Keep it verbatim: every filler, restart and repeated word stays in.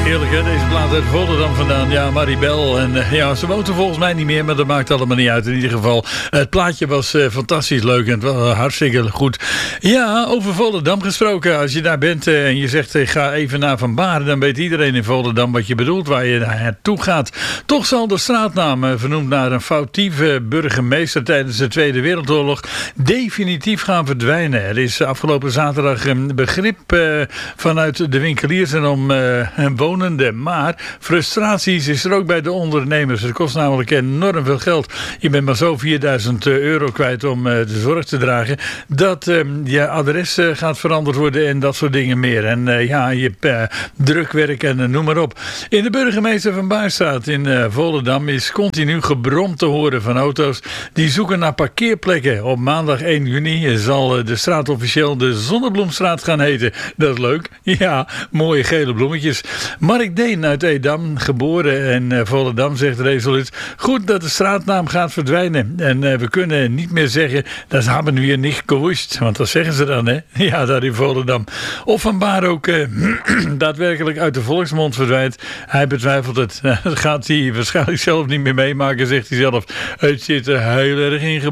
Heerlijk hè, deze plaat uit Volendam vandaan. Ja, Maribel. En uh, ja, ze woont er volgens mij niet meer, maar dat maakt allemaal niet uit in ieder geval. Het plaatje was uh, fantastisch leuk en het was uh, hartstikke goed. Ja, over Volendam gesproken. Als je daar bent uh, en je zegt uh, ga even naar Van Baarle, dan weet iedereen in Volendam wat je bedoelt, waar je naartoe gaat. Toch zal de straatnaam, uh, vernoemd naar een foutieve burgemeester tijdens de Tweede Wereldoorlog, definitief gaan verdwijnen. Er is afgelopen zaterdag een begrip uh, vanuit de winkeliers en om uh, wonenden. Maar frustraties is er ook bij de ondernemers. Het kost namelijk enorm veel geld. Je bent maar zo vierduizend euro kwijt om uh, de zorg te dragen. Dat uh, je adres uh, gaat veranderd worden en dat soort dingen meer. En uh, ja, je uh, drukwerk en uh, noem maar op. In de burgemeester van Baarstraat in uh, Volendam is continu gebrom te horen van auto's die zoeken naar parkeerplekken. Op maandag één juni zal uh, de straat officieel de Zonnebloemstraat gaan heten. Dat is leuk. Ja, mooie gele bloemetjes. Mark Deen uit Edam, geboren in uh, Volendam, zegt resoluut: goed dat de straatnaam gaat verdwijnen. En uh, we kunnen niet meer zeggen, dat hebben we hier niet gewust. Want dat zeggen ze dan, hè? Ja, daar in Volendam. Of Van Baarle ook uh, daadwerkelijk uit de volksmond verdwijnt. Hij betwijfelt het. Dat gaat hij waarschijnlijk zelf niet meer meemaken, zegt hij zelf. Het zit er heel erg in.